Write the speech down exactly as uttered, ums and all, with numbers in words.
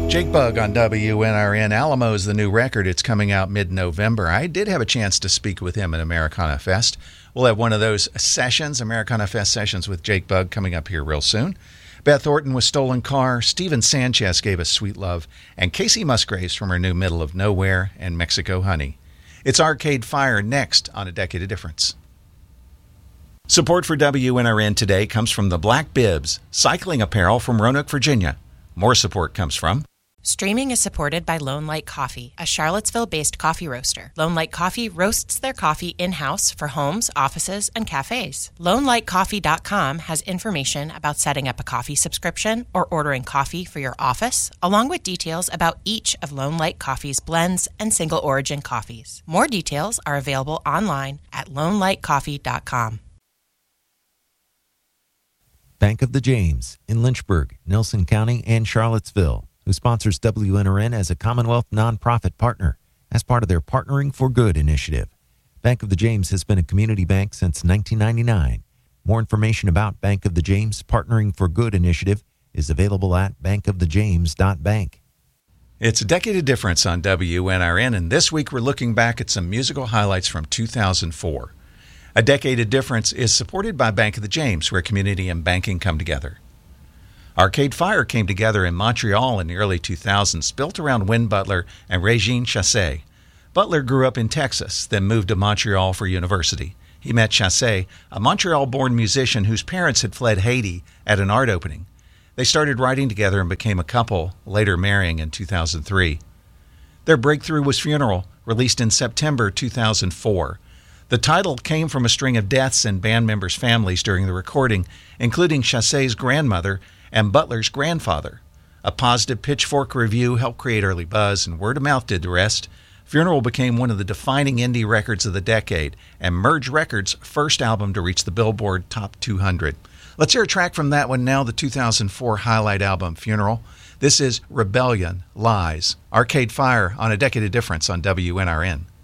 Jake Bugg on W N R N. Alamo's the new record. It's coming out mid-November. I did have a chance to speak with him at Americana Fest. We'll have one of those sessions, Americana Fest sessions with Jake Bugg, coming up here real soon. Beth Orton with Stolen Car, Steven Sanchez gave us Sweet Love, and Casey Musgraves from her new Middle of Nowhere and Mexico Honey. It's Arcade Fire next on A Decade of Difference. Support for W N R N today comes from the Black Bibs, cycling apparel from Roanoke, Virginia. More support comes from... Streaming is supported by Lone Light Coffee, a Charlottesville-based coffee roaster. Lone Light Coffee roasts their coffee in-house for homes, offices, and cafes. lone light coffee dot com has information about setting up a coffee subscription or ordering coffee for your office, along with details about each of Lone Light Coffee's blends and single-origin coffees. More details are available online at lone light coffee dot com. Bank of the James in Lynchburg, Nelson County, and Charlottesville, who sponsors W N R N as a Commonwealth nonprofit partner as part of their Partnering for Good initiative. Bank of the James has been a community bank since nineteen ninety-nine. More information about Bank of the James Partnering for Good initiative is available at bank of the james dot bank. It's A Decade of Difference on W N R N, and this week we're looking back at some musical highlights from two thousand four. A Decade of Difference is supported by Bank of the James, where community and banking come together. Arcade Fire came together in Montreal in the early two thousands, built around Win Butler and Regine Chassé. Butler grew up in Texas, then moved to Montreal for university. He met Chassé, a Montreal-born musician whose parents had fled Haiti, at an art opening. They started writing together and became a couple, later marrying in two thousand three. Their breakthrough was Funeral, released in September two thousand four. The title came from a string of deaths in band members' families during the recording, including Chassé's grandmother and Butler's grandfather. A positive Pitchfork review helped create early buzz, and word of mouth did the rest. Funeral became one of the defining indie records of the decade, and Merge Records' first album to reach the Billboard Top two hundred. Let's hear a track from that one now, the two thousand four highlight album, Funeral. This is Rebellion, Lies, Arcade Fire on A Decade of Difference on W N R N.